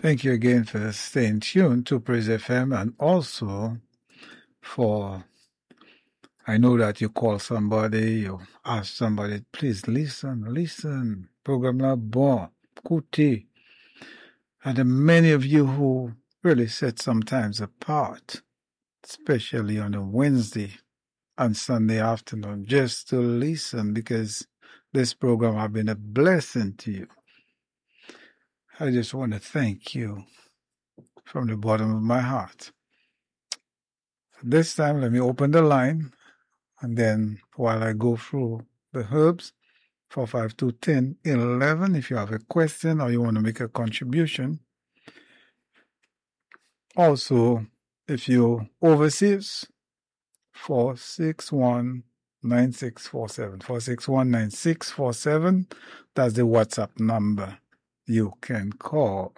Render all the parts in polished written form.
Thank you again for staying tuned to Praise FM, and also for, I know that you call somebody, you ask somebody, please listen. Program la bon, écoutez. And many of you who really set some times apart, especially on a Wednesday and Sunday afternoon, just to listen, because this program has been a blessing to you. I just want to thank you from the bottom of my heart. This time, let me open the line, and then while I go through the herbs, 452-10-11, if you have a question or you want to make a contribution. Also, if you overseas, 461-9647. 461-9647, that's the WhatsApp number you can call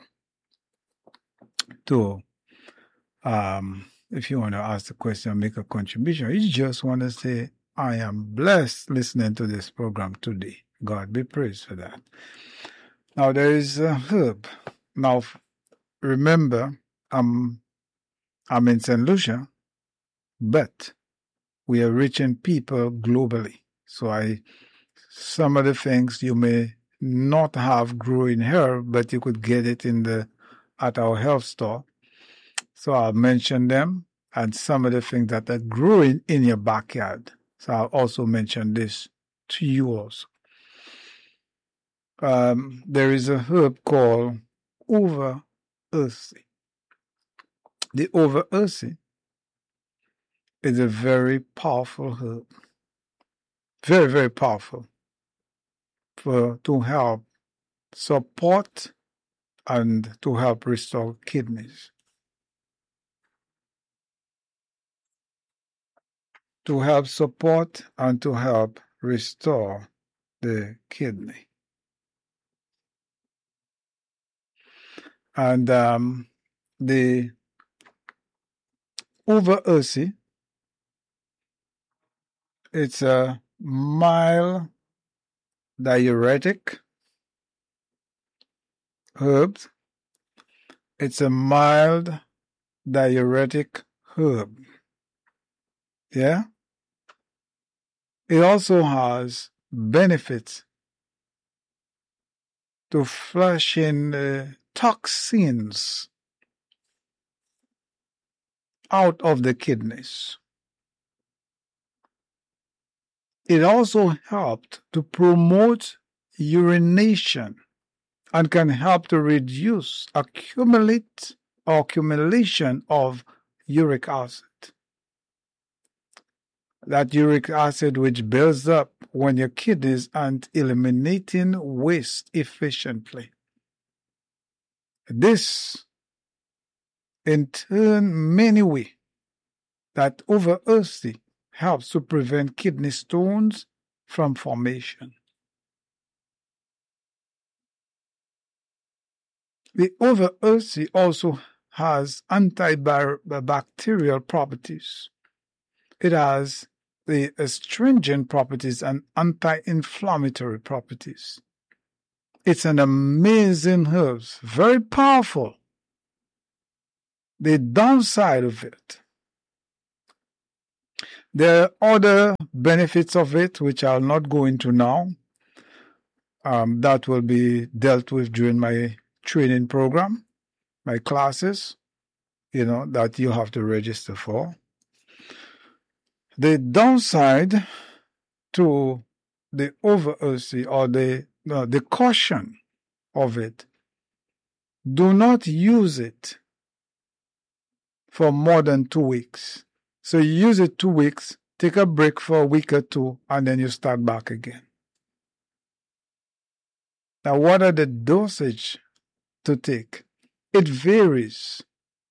to if you want to ask the question, make a contribution. You just want to say, I am blessed listening to this program today. God be praised for that. Now, there is a herb. Now, remember, I'm in St. Lucia, but we are reaching people globally. So some of the things you may not have growing here, but you could get it at our health store. So I'll mention them, and some of the things that are growing in your backyard. So I'll also mention this to you also. There is a herb called Over Earthy. The Over Earthy is a very powerful herb. Very, very powerful to help support and to help restore kidneys. To help support and to help restore the kidney. And the Over Earthy, it's a mild diuretic herb. It's a mild diuretic herb. Yeah? It also has benefits to flushing toxins out of the kidneys. It also helped to promote urination and can help to reduce accumulation of uric acid. That uric acid which builds up when your kidneys aren't eliminating waste efficiently. This, in turn, many ways that Over Earthy helps to prevent kidney stones from formation. The Over Earthy also has antibacterial properties. It has the astringent properties and anti-inflammatory properties. It's an amazing herb, very powerful. The downside of it, there are other benefits of it which I'll not go into now. That will be dealt with during my training program, my classes, that you have to register for. The downside to the Over Earthy, or the caution of it, do not use it for more than 2 weeks. So you use it 2 weeks, take a break for a week or two, and then you start back again. Now, what are the dosage to take? It varies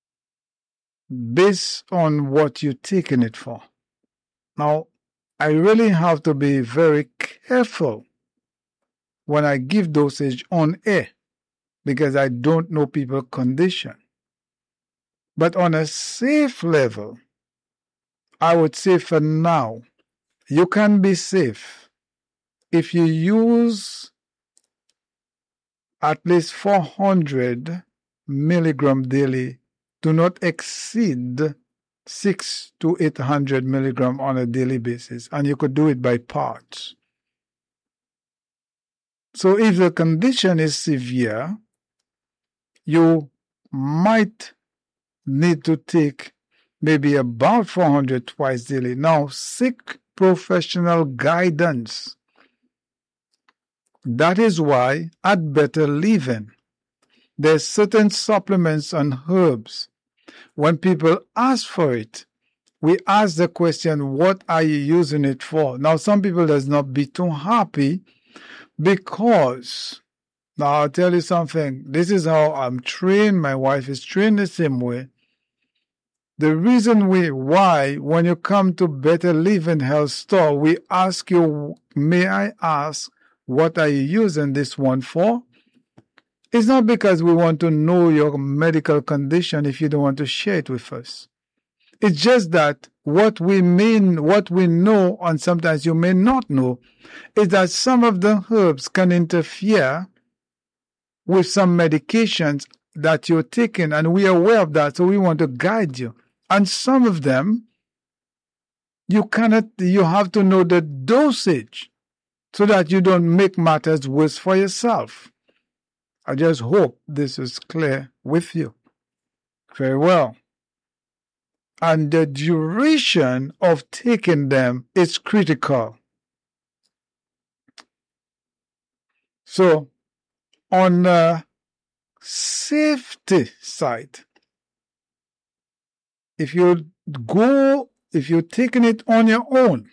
based on what you're taking it for. Now, I really have to be very careful when I give dosage on air, because I don't know people's condition. But on a safe level, I would say for now, you can be safe if you use at least 400 milligram daily. Do not exceed 6 to 800 milligram on a daily basis, and you could do it by parts. So if the condition is severe, you might need to take maybe about 400 twice daily. Now, seek professional guidance. That is why at Better Living, there's certain supplements and herbs. When people ask for it, we ask the question, what are you using it for? Now, some people does not be too happy because, now I'll tell you something, this is how I'm trained, my wife is trained the same way. The reason why when you come to Better Living Health Store, we ask you, may I ask, what are you using this one for? It's not because we want to know your medical condition if you don't want to share it with us. It's just that what we know, and sometimes you may not know, is that some of the herbs can interfere with some medications that you're taking, and we are aware of that, so we want to guide you. And some of them, you have to know the dosage so that you don't make matters worse for yourself. I just hope this is clear with you. Very well. And the duration of taking them is critical. So, on the safety side, if you're taking it on your own,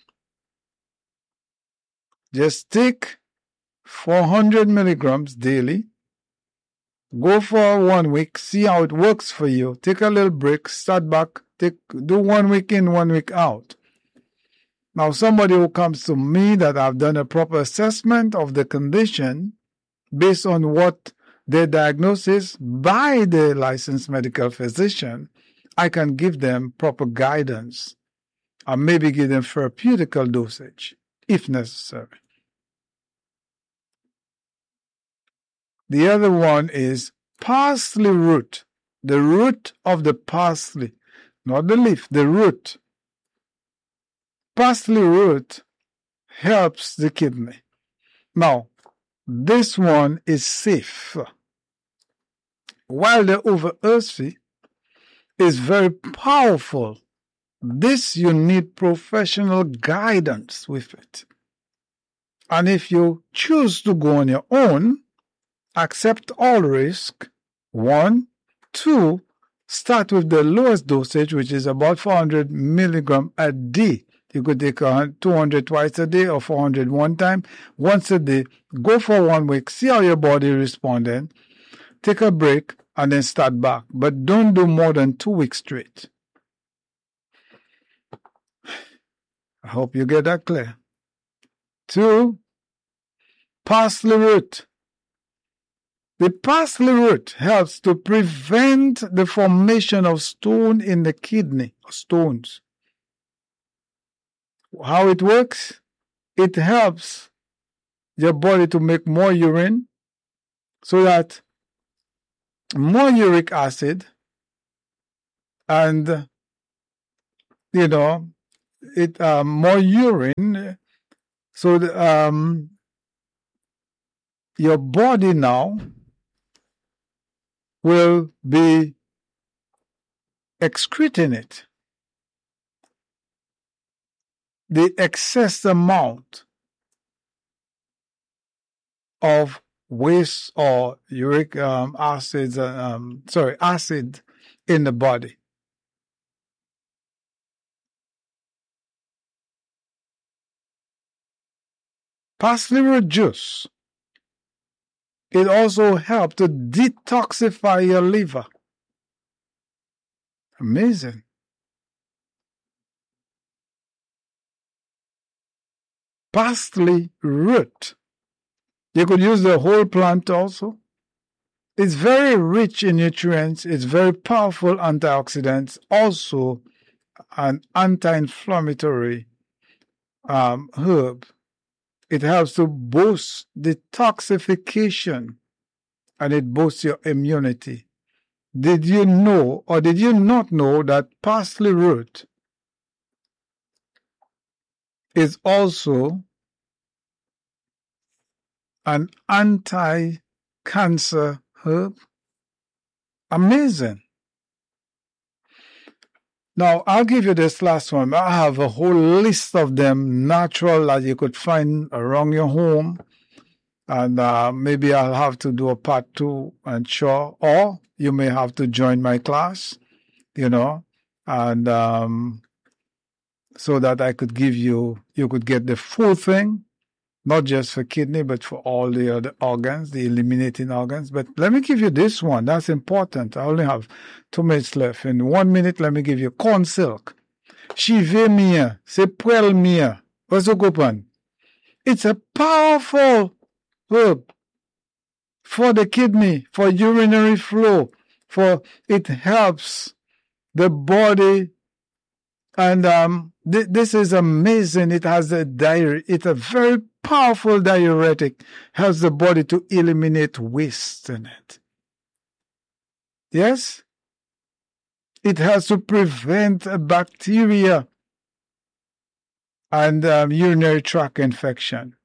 just take 400 milligrams daily. Go for 1 week, see how it works for you. Take a little break, start back, do 1 week in, 1 week out. Now, somebody who comes to me that I've done a proper assessment of the condition based on what their diagnosis by the licensed medical physician, I can give them proper guidance and maybe give them therapeutical dosage if necessary. The other one is parsley root. The root of the parsley, not the leaf, the root. Parsley root helps the kidney. Now, this one is safe. While the over-earthy is very powerful, this you need professional guidance with it. And if you choose to go on your own, accept all risk. 1, 2, start with the lowest dosage, which is about 400 milligram a day. You could take 200 twice a day or 400 one time, once a day. Go for 1 week, see how your body is responding. Take a break and then start back. But don't do more than 2 weeks straight. I hope you get that clear. 2, parsley root. The parsley root helps to prevent the formation of stone in the kidney, or stones. How it works? It helps your body to make more urine so that more uric acid and, more urine. So your body now will be excreting it. The excess amount of waste or uric acid in the body. Parsley root juice. It also helps to detoxify your liver. Amazing. Parsley root. You could use the whole plant also. It's very rich in nutrients. It's very powerful antioxidants. Also an anti-inflammatory herb. It helps to boost detoxification and it boosts your immunity. did you know or did you not know that parsley root is also an anti-cancer herb? Amazing. Now, I'll give you this last one. I have a whole list of them, natural, that you could find around your home. And maybe I'll have to do a part 2 and show, or you may have to join my class, and so that I could give you could get the full thing, not just for kidney, but for all the other organs, the eliminating organs. But let me give you this one. That's important. I only have 2 minutes left. In 1 minute, let me give you corn silk. Chivemia, Seprelmia, Wasokopan. It's a powerful herb for the kidney, for urinary flow, for it helps the body. And this is amazing. It has it's a very powerful diuretic, helps the body to eliminate waste in it. Yes? It helps to prevent bacteria and urinary tract infection.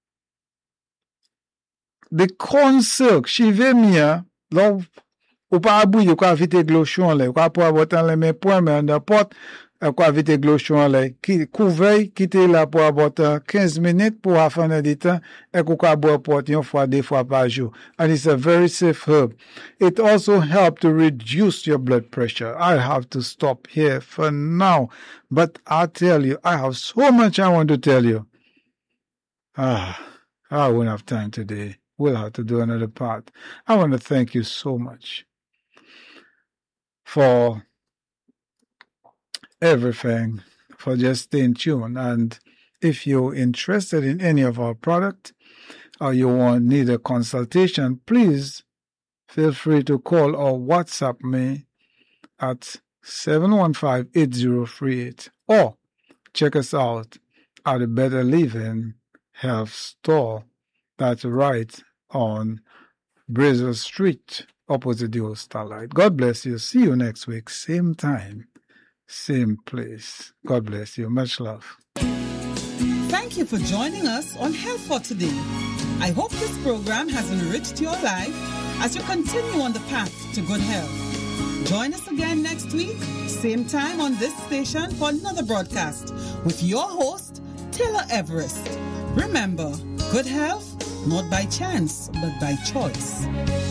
The corn silk, Chivemia, love, ou pa abou yo ka vite glochon le, ou ka pou abotan le men point, men an pot, kwa vite glochon le, kouvey, kite la pou abotan 15 minutes pour afan de temps, et kwa boire pot yon fois, 2 fois par jour. And it's a very safe herb. It also helps to reduce your blood pressure. I have to stop here for now, but I tell you, I have so much I want to tell you. I won't have time today. We'll have to do another part. I want to thank you so much for everything, for just staying tuned. And if you're interested in any of our product or you need a consultation, please feel free to call or WhatsApp me at 715-8038 or check us out at the Better Living Health Store. That's right on Brazil Street, opposite the old Starlight. God bless you. See you next week. Same time, same place. God bless you. Much love. Thank you for joining us on Health for Today. I hope this program has enriched your life as you continue on the path to good health. Join us again next week, same time on this station for another broadcast with your host, Taylor Everest. Remember, good health, not by chance, but by choice.